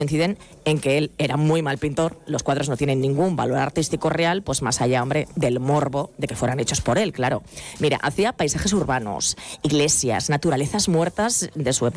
coinciden en que él era muy mal pintor, los cuadros no tienen ningún valor artístico real, pues más allá, hombre, del morbo de que fueran hechos por él, claro. Mira, hacía paisajes urbanos, iglesias, naturalezas muertas de su época.